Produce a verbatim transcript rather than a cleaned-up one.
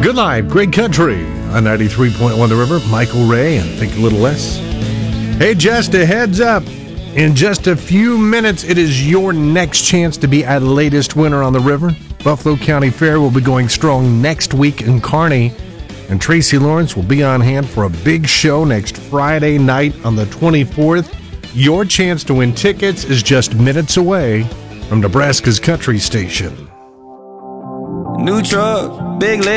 Good Life, Great Country on ninety-three point one The River. Michael Ray and Think a Little Less. Hey, just a heads up. In just a few minutes, it is your next chance to be our latest winner on the river. Buffalo County Fair will be going strong next week in Kearney, and Tracy Lawrence will be on hand for a big show next Friday night on the twenty-fourth. Your chance to win tickets is just minutes away from Nebraska's country station. New truck, big leg.